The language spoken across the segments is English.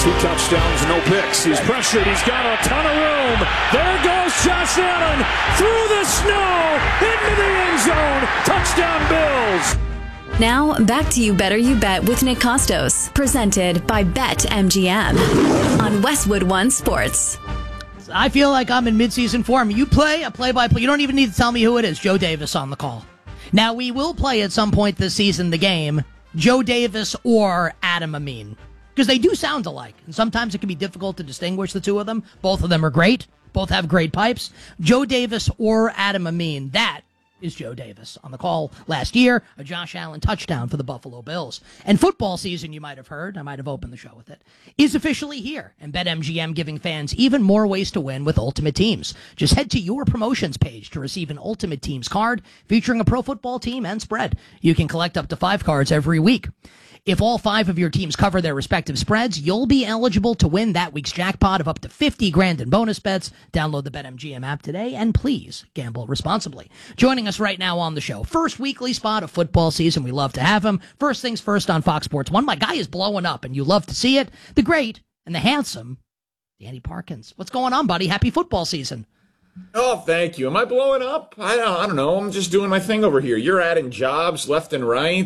2 touchdowns, no picks. He's pressured. He's got a ton of room. There goes Josh Allen through the snow into the end zone. Touchdown Bills. Now, back to You Better You Bet with Nick Costos, presented by BetMGM on Westwood One Sports. I feel like I'm in midseason form. You play a play-by-play. You don't even need to tell me who it is. Joe Davis on the call. Now, we will play at some point this season the game, Joe Davis or Adam Amin, because they do sound alike. And sometimes it can be difficult to distinguish the two of them. Both of them are great. Both have great pipes. Joe Davis or Adam Amin, that is Joe Davis on the call last year, a Josh Allen touchdown for the Buffalo Bills. And football season, you might have heard, I might have opened the show with it, is officially here. And BetMGM giving fans even more ways to win with Ultimate Teams. Just head to your promotions page to receive an Ultimate Teams card featuring a pro football team and spread. You can collect up to 5 cards every week. If all 5 of your teams cover their respective spreads, you'll be eligible to win that week's jackpot of up to $50,000 in bonus bets. Download the BetMGM app today, and please gamble responsibly. Joining us right now on the show, first weekly spot of football season. We love to have him. First things first on Fox Sports 1. My guy is blowing up, and you love to see it. The great and the handsome Danny Parkins. What's going on, buddy? Happy football season. Oh, thank you. Am I blowing up? I don't know. I'm just doing my thing over here. You're adding jobs left and right.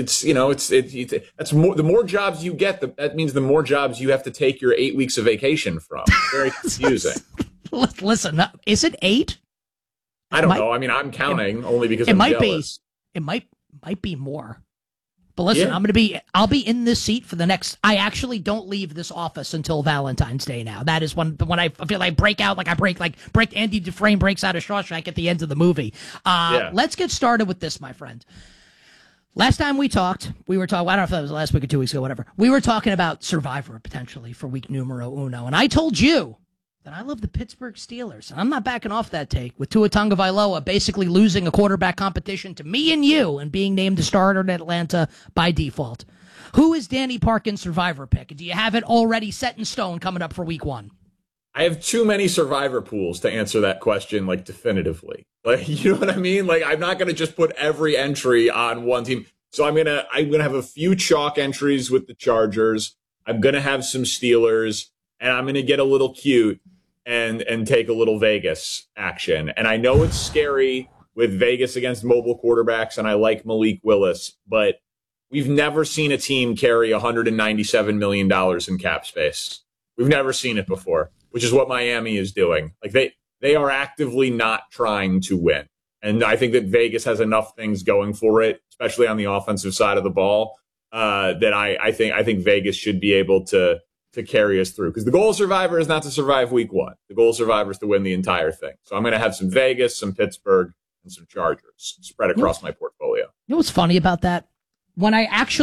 That's more. The more jobs you get, that means the more jobs you have to take your 8 weeks of vacation from. Very confusing. Listen, is it 8? I don't know. I mean, I'm counting only because I'm jealous. It might be more. But listen, yeah. I'll be in this seat for the next. I actually don't leave this office until Valentine's Day now. That is when I feel like break out, like I break Andy Dufresne breaks out of Shawshank at the end of the movie. Let's get started with this, my friend. Last time we talked, we were talking, I don't know if that was last week or 2 weeks ago, whatever. We were talking about Survivor potentially for week numero uno. And I told you that I love the Pittsburgh Steelers. And I'm not backing off that take with Tua Tagovailoa basically losing a quarterback competition to me and you and being named the starter in Atlanta by default. Who is Danny Parkins' Survivor pick? Do you have it already set in stone coming up for week 1? I have too many Survivor pools to answer that question like definitively. Like, you know what I mean? Like, I'm not going to just put every entry on one team. So I'm gonna have a few chalk entries with the Chargers. I'm gonna have some Steelers, and I'm gonna get a little cute and take a little Vegas action. And I know it's scary with Vegas against mobile quarterbacks, and I like Malik Willis, but we've never seen a team carry $197 million in cap space. We've never seen it before, which is what Miami is doing. Like they are actively not trying to win. And I think that Vegas has enough things going for it, especially on the offensive side of the ball, that I think Vegas should be able to carry us through. Because the goal of Survivor is not to survive week 1. The goal of Survivor is to win the entire thing. So I'm going to have some Vegas, some Pittsburgh, and some Chargers spread across my portfolio. You know what's funny about that? When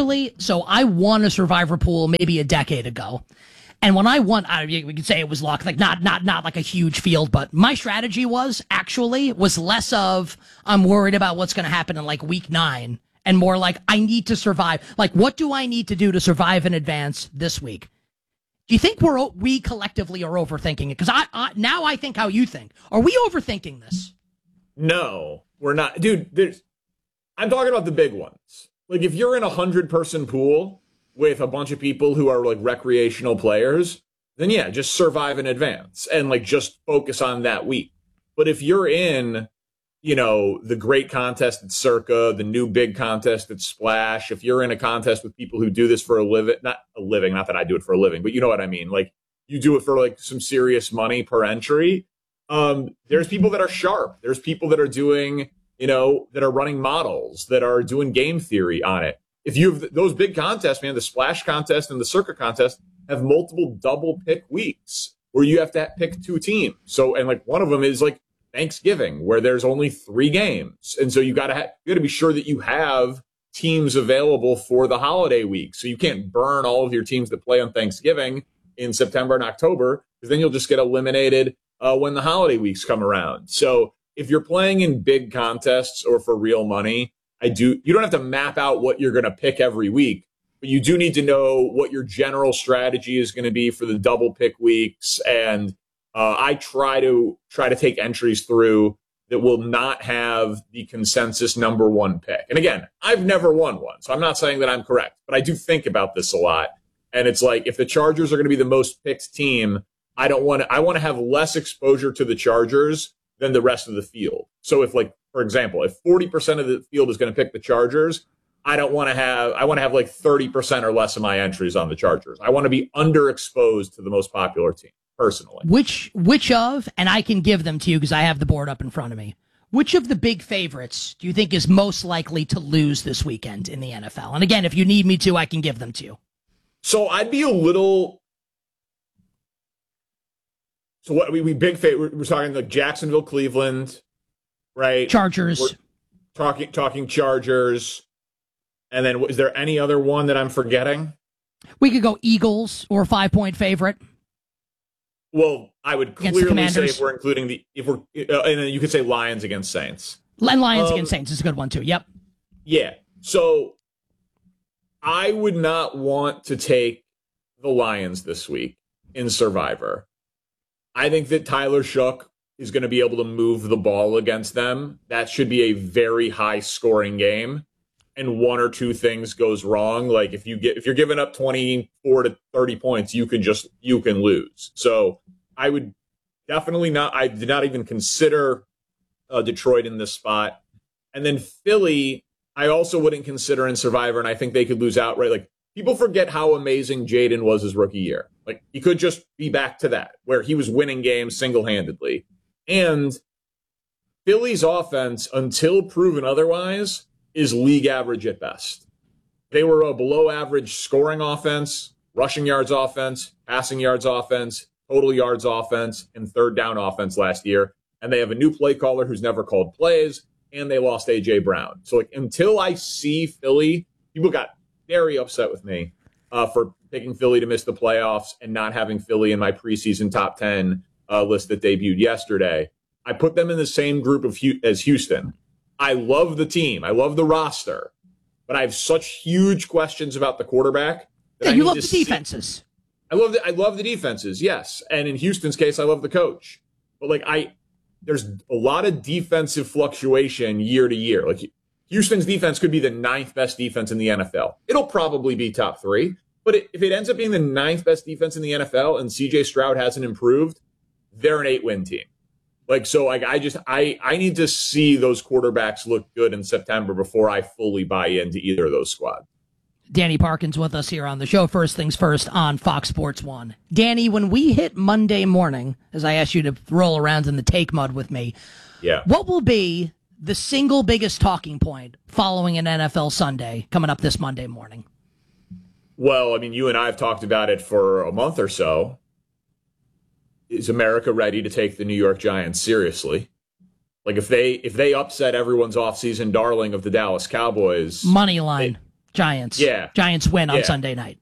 I won a Survivor pool maybe a decade ago. And when I won, we could say it was luck, like not like a huge field, but my strategy was less of I'm worried about what's going to happen in like week 9 and more like I need to survive. Like, what do I need to do to survive in advance this week? Do you think we collectively are overthinking it? Because now I think how you think. Are we overthinking this? No, we're not. Dude, I'm talking about the big ones. Like, if you're in 100-person pool with a bunch of people who are like recreational players, then yeah, just survive in advance and like just focus on that week. But if you're in, the great contest at Circa, the new big contest at Splash, if you're in a contest with people who do this for a living, not that I do it for a living, but you know what I mean? Like, you do it for like some serious money per entry. There's people that are sharp. There's people that are doing, that are running models, that are doing game theory on it. If you have those big contests, man, the Splash contest and the Circa contest have multiple double pick weeks where you have to pick 2 teams. So, and like one of them is like Thanksgiving, where there's only 3 games. And so you got to be sure that you have teams available for the holiday week. So you can't burn all of your teams that play on Thanksgiving in September and October, because then you'll just get eliminated when the holiday weeks come around. So if you're playing in big contests or for real money, you don't have to map out what you're going to pick every week, but you do need to know what your general strategy is going to be for the double pick weeks. And I try to take entries through that will not have the consensus number 1 pick. And again, I've never won one, so I'm not saying that I'm correct, but I do think about this a lot. And it's like, if the Chargers are going to be the most picked team, I want to have less exposure to the Chargers than the rest of the field. So if, like, for example, if 40% of the field is going to pick the Chargers, I want to have like 30% or less of my entries on the Chargers. I want to be underexposed to the most popular team, personally. Which of, and I can give them to you because I have the board up in front of me, which of the big favorites do you think is most likely to lose this weekend in the NFL? And again, if you need me to, I can give them to you. So I'd be a little... So what we big favorite, we're talking like Jacksonville, Cleveland, right? Chargers. We're talking Chargers. And then is there any other one that I'm forgetting? We could go Eagles or 5-point favorite. Well, I would Against the clearly say Commanders. if we're including and then you could say Lions against Saints. And Lions against Saints is a good one too. Yep. Yeah. So I would not want to take the Lions this week in Survivor. I think that Tyler Shough is going to be able to move the ball against them. That should be a very high scoring game. And one or two things goes wrong. Like if you're giving up 24 to 30 points, you can lose. So I would definitely not. I did not even consider Detroit in this spot. And then Philly, I also wouldn't consider in Survivor, and I think they could lose outright. Like, people forget how amazing Jaden was his rookie year. Like, he could just be back to that, where he was winning games single-handedly. And Philly's offense, until proven otherwise, is league average at best. They were a below-average scoring offense, rushing yards offense, passing yards offense, total yards offense, and third down offense last year. And they have a new play caller who's never called plays, and they lost A.J. Brown. So, like, until I see Philly, people got very upset with me for picking Philly to miss the playoffs and not having Philly in my preseason top 10 list that debuted yesterday. I put them in the same group as Houston. I love the team. I love the roster. But I have such huge questions about the quarterback. Yeah, you love the defenses. I love the defenses, yes. And in Houston's case, I love the coach. But, like, there's a lot of defensive fluctuation year to year. Like, Houston's defense could be the 9th best defense in the NFL. It'll probably be top 3. But if it ends up being the 9th best defense in the NFL and C.J. Stroud hasn't improved, they're an 8-win team. Like, so, like, I need to see those quarterbacks look good in September before I fully buy into either of those squads. Danny Parkins with us here on the show. First things first on Fox Sports 1. Danny, when we hit Monday morning, as I asked you to roll around in the take mud with me, what will be the single biggest talking point following an NFL Sunday coming up this Monday morning? Well, I mean, you and I have talked about it for a month or so. Is America ready to take the New York Giants seriously? Like, if they upset everyone's offseason darling of the Dallas Cowboys, money line. Giants. Yeah. Giants win on Sunday night.